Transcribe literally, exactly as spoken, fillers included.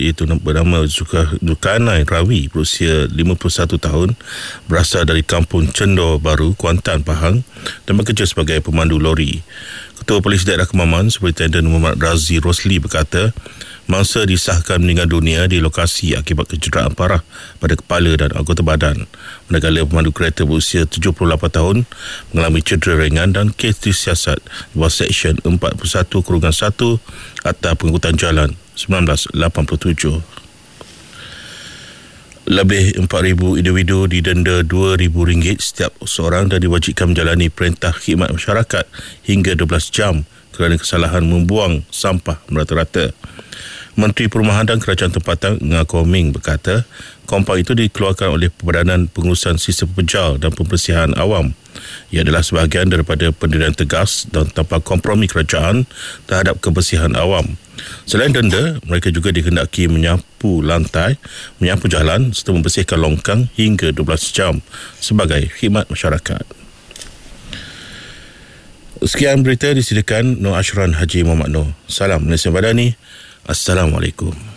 iaitu bernama Zulkarnain Rawi berusia lima puluh satu tahun, berasal dari kampung Cendor Baru, Kuantan, Pahang dan bekerja sebagai pemandu lori. Ketua Polis Daerah Kemaman Superintendent Muhammad Razi Rosli berkata, mangsa disahkan meninggal dunia di lokasi akibat kecederaan parah pada kepala dan anggota badan. Manakala pemandu kereta berusia tujuh puluh lapan tahun mengalami cedera ringan dan kes disiasat di bawah Seksyen empat puluh satu satu Akta Pengangkutan Jalan seribu sembilan ratus lapan puluh tujuh. Lebih empat ribu individu didenda dua ribu ringgit setiap seorang dan diwajibkan menjalani perintah khidmat masyarakat hingga dua belas jam kerana kesalahan membuang sampah merata-rata. Menteri Perumahan dan Kerajaan Tempatan Ngah Koh Ming berkata, kompak itu dikeluarkan oleh Perbadanan Pengurusan Sistem Pejal dan Pembersihan Awam. Ia adalah sebahagian daripada pendirian tegas dan tanpa kompromi kerajaan terhadap kebersihan awam. Selain denda, mereka juga dikehendaki menyapu lantai, menyapu jalan serta membersihkan longkang hingga dua belas jam sebagai khidmat masyarakat. Sekian berita disediakan Nur Ashran Haji Muhammad Noor. Salam Malaysia Madani. Assalamualaikum.